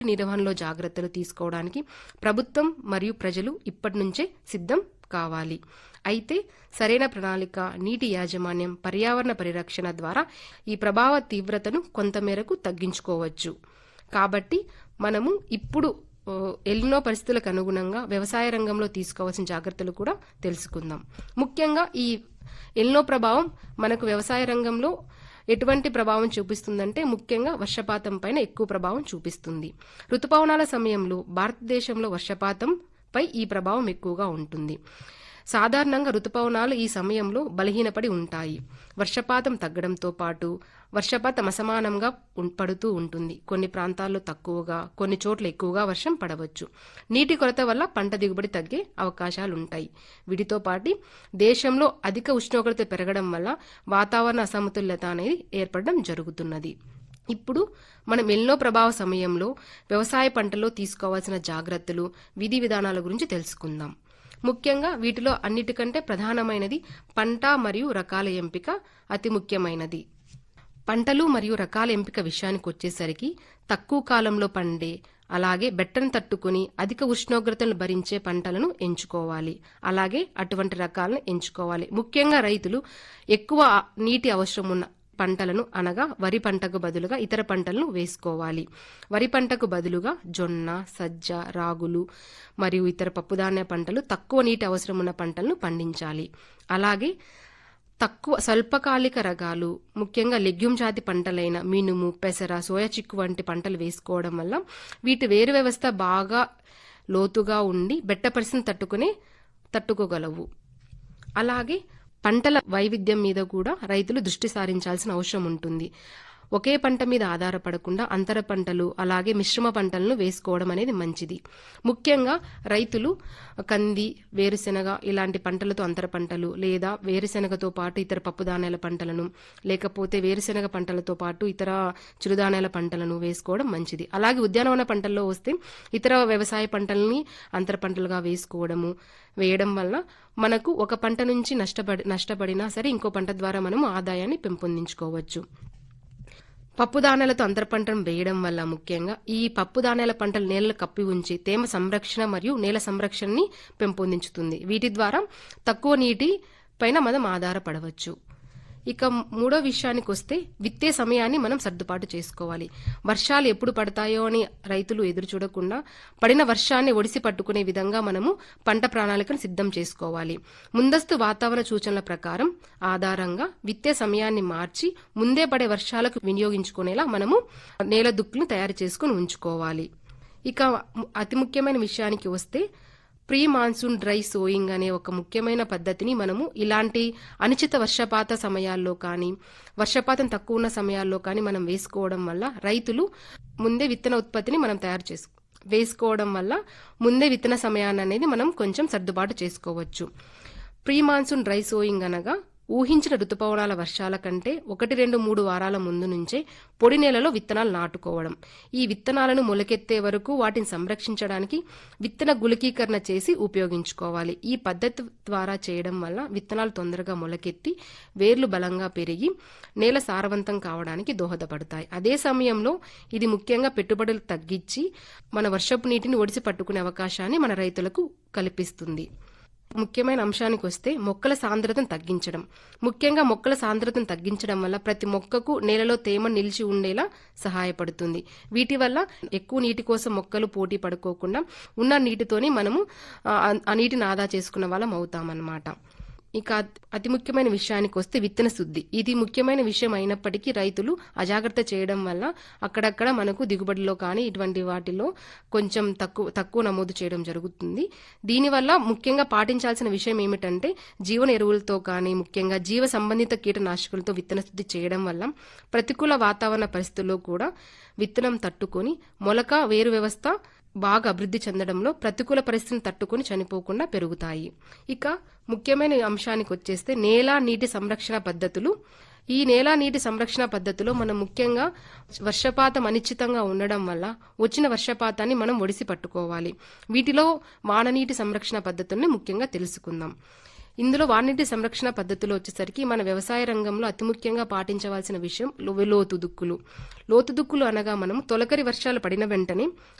నిర్వహణలో జాగ్రత్తలు తీసుకోవడానికి ప్రభుత్వం మరియు ప్రజలు ఇప్పటి నుంచే సిద్ధం కావాలి. అయితే సరైన ప్రణాళిక, నీటి యాజమాన్యం, పర్యావరణ పరిరక్షణ ద్వారా ఈ ప్రభావ తీవ్రతను కొంతమేరకు తగ్గించుకోవచ్చు. కాబట్టి మనము ఇప్పుడు ఎల్నినో పరిస్థితులకు అనుగుణంగా వ్యవసాయ రంగంలో తీసుకోవాల్సిన జాగ్రత్తలు కూడా తెలుసుకుందాం. ముఖ్యంగా ఈ ఎల్నినో ప్రభావం మనకు వ్యవసాయ రంగంలో ఎటువంటి ప్రభావం చూపిస్తుందంటే ముఖ్యంగా వర్షపాతం పైన ఎక్కువ ప్రభావం చూపిస్తుంది. ఋతుపవనాల సమయంలో భారతదేశంలో వర్షపాతం పై ఈ ప్రభావం ఎక్కువగా ఉంటుంది. సాధారణంగా ఋతుపవనాలు ఈ సమయంలో బలహీనపడి ఉంటాయి. వర్షపాతం తగ్గడంతో పాటు వర్షపాతం అసమానంగా పడుతూ ఉంటుంది. కొన్ని ప్రాంతాల్లో తక్కువగా, కొన్ని చోట్ల ఎక్కువగా వర్షం పడవచ్చు. నీటి కొరత వల్ల పంట దిగుబడి తగ్గే అవకాశాలుంటాయి. వీటితో పాటు దేశంలో అధిక ఉష్ణోగ్రత పెరగడం వల్ల వాతావరణ అసమతుల్యత అనేది ఏర్పడడం జరుగుతున్నది. ఇప్పుడు మనం ఎల్నినో ప్రభావ సమయంలో వ్యవసాయ పంటలో తీసుకోవాల్సిన జాగ్రత్తలు, విధి విధానాల గురించి తెలుసుకుందాం. ముఖ్యంగా వీటిలో అన్నిటికంటే ప్రధానమైనది పంట మరియు రకాల ఎంపిక అతి ముఖ్యమైనది. పంటలు మరియు రకాల ఎంపిక విషయానికి వచ్చేసరికి తక్కువ కాలంలో పండే, అలాగే బెట్టను తట్టుకుని అధిక ఉష్ణోగ్రతలను భరించే పంటలను ఎంచుకోవాలి. అలాగే అటువంటి రకాలను ఎంచుకోవాలి. ముఖ్యంగా రైతులు ఎక్కువ నీటి అవసరం ఉన్న పంటలను అనగా వరి పంటకు బదులుగా ఇతర పంటలను వేసుకోవాలి. వరి పంటకు బదులుగా జొన్న, సజ్జ, రాగులు మరియు ఇతర పప్పుధాన్య పంటలు, తక్కువ నీటి అవసరం ఉన్న పంటలను పండించాలి. అలాగే తక్కువ స్వల్పకాలిక రకాలు, ముఖ్యంగా లెగ్యూమ్ జాతి పంటలైన మినుము, పెసర, సోయా చిక్కు వంటి పంటలు వేసుకోవడం వల్ల వీటి వేరు వ్యవస్థ బాగా లోతుగా ఉండి బెట్ట పరిస్థితిని తట్టుకోగలవు. అలాగే పంటల వైవిధ్యం మీద కూడా రైతులు దృష్టి సారించాల్సిన అవసరం ఉంటుంది. ఒకే పంట మీద ఆధారపడకుండా అంతర పంటలు, అలాగే మిశ్రమ పంటలను వేసుకోవడం అనేది మంచిది. ముఖ్యంగా రైతులు కంది, వేరుశెనగ ఇలాంటి పంటలతో అంతర పంటలు, లేదా వేరుశెనగతో పాటు ఇతర పప్పుధాన్యాల పంటలను, లేకపోతే వేరుశెనగ పంటలతో పాటు ఇతర చిరుధాన్యాల పంటలను వేసుకోవడం మంచిది. అలాగే ఉద్యానవన పంటల్లో వస్తే ఇతర వ్యవసాయ పంటల్ని అంతర పంటలుగా వేయడం వల్ల మనకు ఒక పంట నుంచి నష్టపడినా సరే ఇంకో పంట ద్వారా మనము ఆదాయాన్ని పెంపొందించుకోవచ్చు. పప్పు ధాన్యాలతో అంతర పంటను వేయడం వల్ల ముఖ్యంగా ఈ పప్పు ధాన్యాల పంటలు నేలను కప్పి ఉంచి తేమ సంరక్షణ మరియు నేల సంరక్షణని పెంపొందించుతుంది. వీటి ద్వారా తక్కువ నీటి పైన మనం ఆధారపడవచ్చు. ఇక మూడో విషయానికి వస్తే విత్తే సమయాన్ని మనం సర్దుబాటు చేసుకోవాలి. వర్షాలు ఎప్పుడు పడతాయో అని రైతులు ఎదురు చూడకుండా పడిన వర్షాన్ని ఒడిసి పట్టుకునే విధంగా మనము పంట ప్రణాళికను సిద్ధం చేసుకోవాలి. ముందస్తు వాతావరణ సూచనల ప్రకారం ఆధారంగా విత్తే సమయాన్ని మార్చి ముందే పడే వర్షాలకు వినియోగించుకునేలా మనము నేల దుక్కులను తయారు చేసుకుని ఉంచుకోవాలి. ఇక అతి ముఖ్యమైన విషయానికి వస్తే ప్రీ మాన్సూన్ డ్రై సోయింగ్ అనే ఒక ముఖ్యమైన పద్ధతిని మనము ఇలాంటి అనిశ్చిత వర్షపాత సమయాల్లో కానీ, వర్షపాతం తక్కువ ఉన్న సమయాల్లో కానీ మనం వేసుకోవడం వల్ల రైతులు ముందే విత్తన ఉత్పత్తిని మనం వేసుకోవడం వల్ల ముందే విత్తన సమయాన్ని అనేది మనం కొంచెం సర్దుబాటు చేసుకోవచ్చు. ప్రీ మాన్సూన్ డ్రై సోయింగ్ అనగా ఊహించిన ఋతుపవనాల వర్షాల కంటే 1-2-3 వారాల ముందు నుంచే పొడి నేలలో విత్తనాలు నాటుకోవడం. ఈ విత్తనాలను మొలకెత్తే వరకు వాటిని సంరక్షించడానికి విత్తన గుళికీకరణ చేసి ఉపయోగించుకోవాలి. ఈ పద్ధతి ద్వారా చేయడం వల్ల విత్తనాలు తొందరగా మొలకెత్తి వేర్లు బలంగా పెరిగి నేల సారవంతం కావడానికి దోహదపడతాయి. అదే సమయంలో ఇది ముఖ్యంగా పెట్టుబడులు తగ్గించి మన వర్షపు నీటిని ఒడిసి పట్టుకునే అవకాశాన్ని మన రైతులకు కల్పిస్తుంది. ముఖ్యమైన అంశానికి వస్తే మొక్కల సాంద్రతను తగ్గించడం. ముఖ్యంగా మొక్కల సాంద్రతను తగ్గించడం వల్ల ప్రతి మొక్కకు నేలలో తేమ నిలిచి ఉండేలా సహాయపడుతుంది. వీటి వల్ల ఎక్కువ నీటి కోసం మొక్కలు పోటీ పడుకోకుండా ఉన్న నీటితోని మనము ఆ నీటిని ఆదా చేసుకున్న వాళ్ళం అవుతామన్నమాట. ఇక అతి ముఖ్యమైన విషయానికి వస్తే విత్తన శుద్ధి. ఇది ముఖ్యమైన విషయం అయినప్పటికీ రైతులు అజాగ్రత్త చేయడం వల్ల అక్కడక్కడ మనకు దిగుబడిలో కానీ ఇటువంటి వాటిలో కొంచెం తక్కువ నమోదు చేయడం జరుగుతుంది. దీనివల్ల ముఖ్యంగా పాటించాల్సిన విషయం ఏమిటంటే జీవన ఎరువులతో కానీ ముఖ్యంగా జీవ సంబంధిత కీటనాశకులతో విత్తన శుద్ధి చేయడం వల్ల ప్రతికూల వాతావరణ పరిస్థితుల్లో కూడా విత్తనం తట్టుకొని మొలక వేరు వ్యవస్థ బాగా అభివృద్ధి చెందడంలో ప్రతికూల పరిస్థితిని తట్టుకుని చనిపోకుండా పెరుగుతాయి. ఇక ముఖ్యమైన అంశానికి వచ్చేస్తే నేల నీటి సంరక్షణ పద్ధతులు. ఈ నేల నీటి సంరక్షణ పద్ధతిలో మనం ముఖ్యంగా వర్షపాతం అనిశ్చితంగా ఉండడం వల్ల వచ్చిన వర్షపాతాన్ని మనం ఒడిసి పట్టుకోవాలి. వీటిలో వాననీటి సంరక్షణ పద్ధతుల్ని ముఖ్యంగా తెలుసుకుందాం. ఇందులో వాననీటి సంరక్షణ పద్ధతిలో వచ్చేసరికి మన వ్యవసాయ రంగంలో అతి ముఖ్యంగా పాటించవలసిన విషయం లోతు దుక్కులు. లోతు దుక్కులు అనగా మనం తొలకరి వర్షాలు పడిన వెంటనే